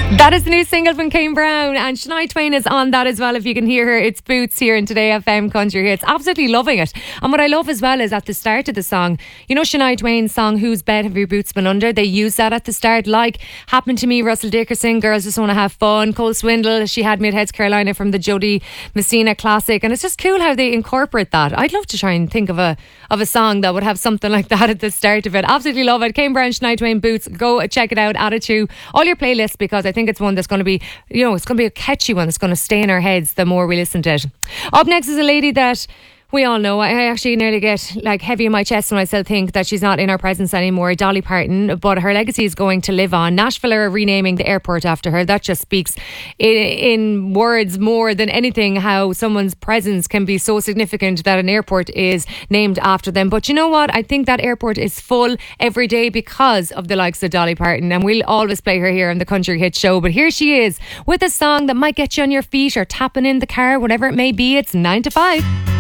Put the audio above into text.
That is the new single from Kane Brown, and Shania Twain is on that as well. If you can hear her, it's Boots here in Today FM Country Hits. Absolutely loving it. And what I love as well is at the start of the song, you know Shania Twain's song Whose Bed Have Your Boots Been Under? They use that at the start, like Happened to Me, Russell Dickerson, Girls Just Want to Have Fun, Cole Swindle, She Had Me at Heads Carolina from the Jodie Messina classic. And it's just cool how they incorporate that. I'd love to try and think of a song that would have something like that at the start of it. Absolutely love it. Kane Brown, Shania Twain, Boots. Go check it out, add it to all your playlists, because I think it's one that's going to be, you know, it's going to be a catchy one that's going to stay in our heads the more we listen to it. Up next is a lady that we all know. I actually nearly get like heavy in my chest when I still think that she's not in our presence anymore, Dolly Parton, but her legacy is going to live on. Nashville are renaming the airport after her. That just speaks in words more than anything how someone's presence can be so significant that an airport is named after them. But you know what? I think that airport is full every day because of the likes of Dolly Parton, and we'll always play her here on the Country Hit Show. But here she is with a song that might get you on your feet or tapping in the car, whatever it may be. It's 9 to 5.